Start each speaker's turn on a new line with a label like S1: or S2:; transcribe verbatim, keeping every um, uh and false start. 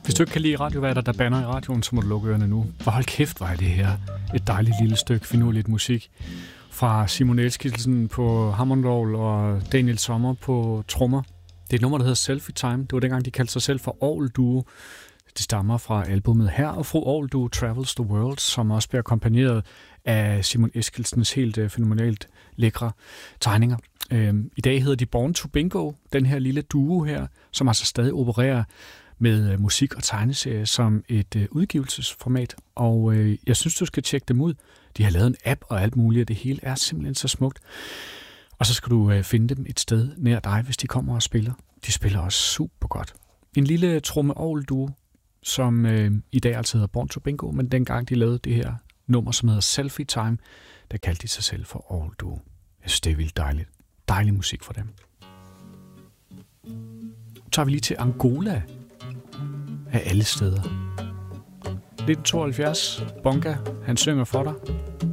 S1: Hvis du ikke kan lide radioværter, der banner i radioen, så må du lukke ørerne nu. For hold kæft, var det her et dejligt lille stykke finurligt musik fra Simon Eskildsen på hammondorgel og Daniel Sommer på trommer. Det er et nummer, der hedder Selfie Time. Det var dengang, de kaldte sig selv for Orgel Duo. Det stammer fra albumet Her og Fru Orgel Duo Travels the World, som også bliver akkompagneret af Simon Eskildsens helt øh, fænomenalt lækre tegninger. Øhm, I dag hedder de Born to Bingo, den her lille duo her, som altså stadig opererer med øh, musik og tegneserie som et øh, udgivelsesformat. Og øh, jeg synes, du skal tjekke dem ud. De har lavet en app og alt muligt, og det hele er simpelthen så smukt. Og så skal du øh, finde dem et sted nær dig, hvis de kommer og spiller. De spiller også super godt. En lille tromme-orgel-duo, som øh, i dag altså hedder Born to Bingo, men dengang de lavede det her nummer, som hedder Selfie Time, der kaldte de sig selv for Orgel Duo. Jeg synes, det er vildt dejligt. Dejlig musik for dem. Nu tager vi lige til Angola af alle steder. nitten tooghalvfjerds, Bonga, han synger for dig.